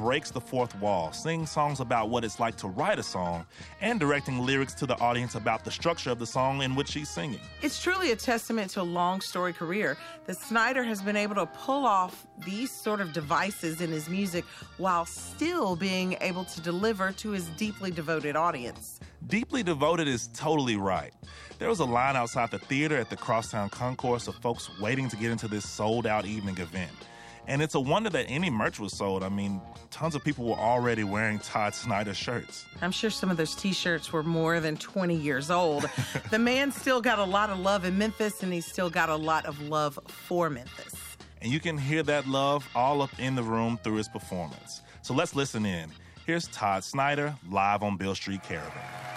breaks the fourth wall, singing songs about what it's like to write a song, and directing lyrics to the audience about the structure of the song in which he's singing. It's truly a testament to a long story career that Snyder has been able to pull off these sort of devices in his music while still being able to deliver to his deeply devoted audience. Deeply devoted is totally right. There was a line outside the theater at the Crosstown Concourse of folks waiting to get into this sold-out evening event. And it's a wonder that any merch was sold. I mean, tons of people were already wearing Todd Snyder shirts. I'm sure some of those T-shirts were more than 20 years old. The man still got a lot of love in Memphis, and he's still got a lot of love for Memphis. And you can hear that love all up in the room through his performance. So let's listen in. Here's Todd Snyder live on Beale Street Caravan.